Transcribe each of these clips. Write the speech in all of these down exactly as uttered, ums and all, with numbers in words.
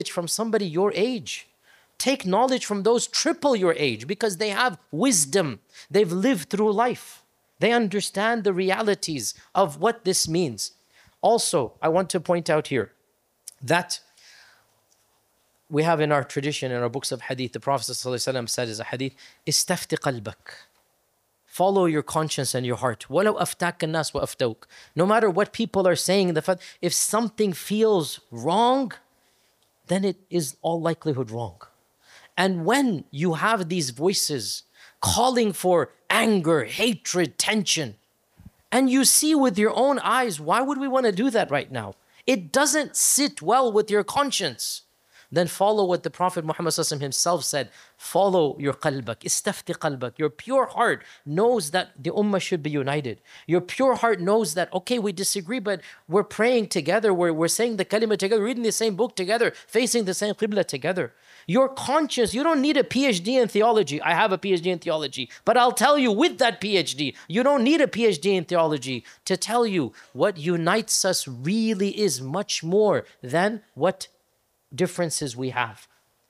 from somebody your age. Take knowledge from those triple your age because they have wisdom. They've lived through life. They understand the realities of what this means. Also, I want to point out here that we have in our tradition, in our books of hadith, the Prophet ﷺ said as a hadith, "Istafti qalbak." Follow your conscience and your heart. وَلَوْ أَفْتَاكَ النَّاسُ وَأَفْتَوْكَ. No matter what people are saying, the fact, if something feels wrong, then it is all likelihood wrong. And when you have these voices calling for anger, hatred, tension, and you see with your own eyes, why would we want to do that right now? It doesn't sit well with your conscience. Then follow what the Prophet Muhammad ﷺ himself said. Follow your qalbak, istafti qalbak. Your pure heart knows that the ummah should be united. Your pure heart knows that, okay, we disagree, but we're praying together. We're, we're saying the kalima together, reading the same book together, facing the same qibla together. Your conscience, you don't need a PhD in theology. I have a PhD in theology. But I'll tell you, with that PhD, you don't need a PhD in theology to tell you what unites us really is much more than what differences we have.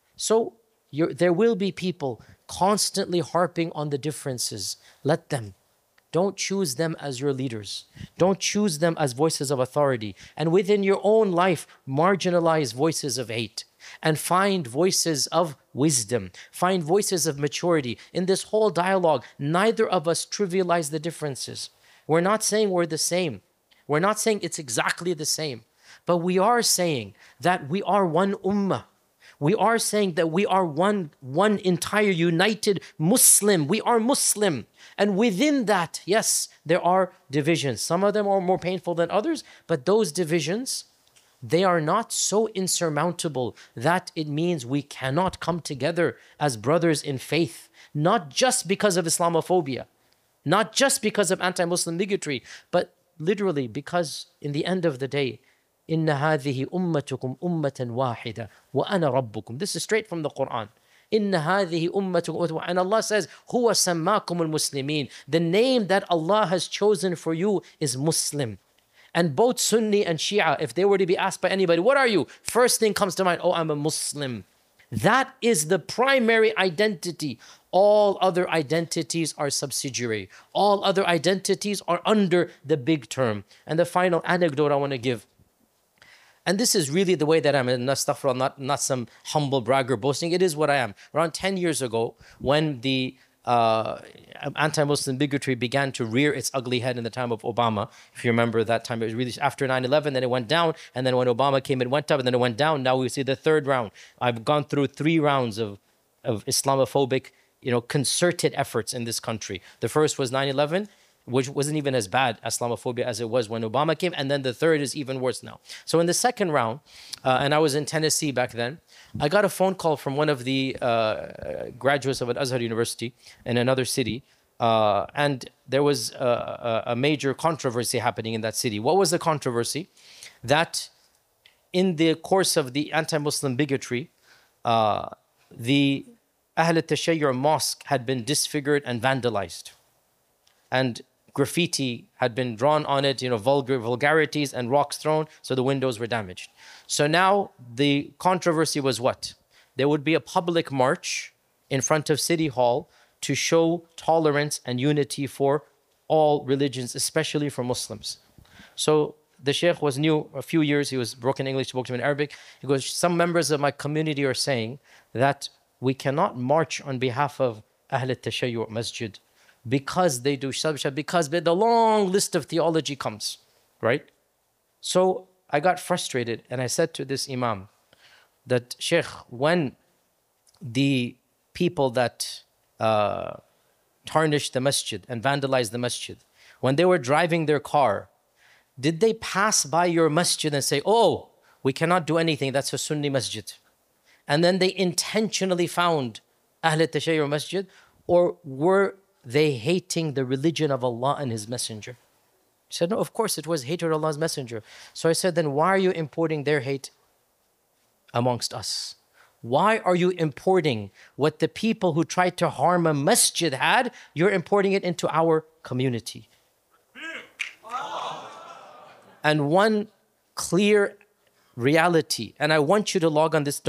So you're, there will be people constantly harping on the differences. Let them. Don't choose them as your leaders. Don't choose them as voices of authority. And within your own life, marginalize voices of hate and find voices of wisdom. Find voices of maturity. In this whole dialogue, neither of us trivialize the differences. We're not saying we're the same. We're not saying it's exactly the same. But we are saying that we are one ummah. We are saying that we are one, one entire united Muslim. We are Muslim. And within that, yes, there are divisions. Some of them are more painful than others, but those divisions, they are not so insurmountable that it means we cannot come together as brothers in faith, not just because of Islamophobia, not just because of anti-Muslim bigotry, but literally because in the end of the day, إِنَّ هَذِهِ أُمَّتُكُمْ أُمَّةً وَاحِدَةً وَأَنَا رَبُّكُمْ. This is straight from the Quran. إِنَّ هَذِهِ أُمَّتُكُمْ. And Allah says, هُوَ سَمَّاكُمُ الْمُسْلِمِينَ. The name that Allah has chosen for you is Muslim. And both Sunni and Shia, if they were to be asked by anybody, what are you? First thing comes to mind, oh, I'm a Muslim. That is the primary identity. All other identities are subsidiary. All other identities are under the big term. And the final anecdote I want to give, and this is really the way that I'm, and astaghfirullah, not, not some humble bragger boasting, it is what I am. Around ten years ago, when the uh, anti-Muslim bigotry began to rear its ugly head in the time of Obama, if you remember that time, it was really after nine eleven, then it went down, and then when Obama came, it went up, and then it went down. Now we see the third round. I've gone through three rounds of, of Islamophobic, you know, concerted efforts in this country. The first was nine eleven, which wasn't even as bad, Islamophobia, as it was when Obama came. And then the third is even worse now. So in the second round, uh, and I was in Tennessee back then, I got a phone call from one of the uh, graduates of Al-Azhar University in another city. Uh, and there was a, a major controversy happening in that city. What was the controversy? That in the course of the anti-Muslim bigotry, uh, the Ahl al-Tashayyur mosque had been disfigured and vandalized. And graffiti had been drawn on it, you know, vulgar vulgarities and rocks thrown, so the windows were damaged. So now the controversy was what? There would be a public march in front of City Hall to show tolerance and unity for all religions, especially for Muslims. So the Sheikh was new a few years, he was broken English, spoke to him in Arabic. He goes, some members of my community are saying that we cannot march on behalf of Ahl al-Tashayyur Masjid because they do shabsha, because the long list of theology comes, right? So I got frustrated and I said to this Imam that, Sheikh, when the people that uh, tarnished the masjid and vandalized the masjid, when they were driving their car, did they pass by your masjid and say, oh, we cannot do anything, that's a Sunni masjid? And then they intentionally found Ahl al-Tashayyur Masjid, or were they hating the religion of Allah and His Messenger? He said, no, of course it was hatred of Allah's Messenger. So I said, then why are you importing their hate amongst us? Why are you importing what the people who tried to harm a masjid had? You're importing it into our community. And one clear reality, and I want you to log on this